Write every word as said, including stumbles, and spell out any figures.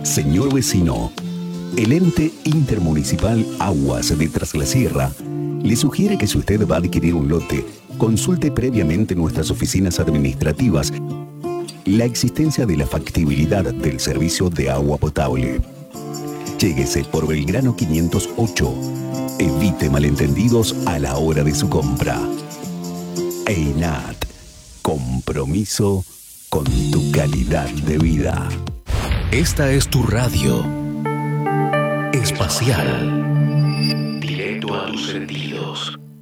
Señor vecino, el ente intermunicipal Aguas de Tras la Sierra le sugiere que si usted va a adquirir un lote, consulte previamente nuestras oficinas administrativas la existencia de la factibilidad del servicio de agua potable. Lléguese por Belgrano quinientos ocho. Evite malentendidos a la hora de su compra. EINAT. Compromiso con tu calidad de vida. Esta es tu radio. Espacial. Directo a tus sentidos.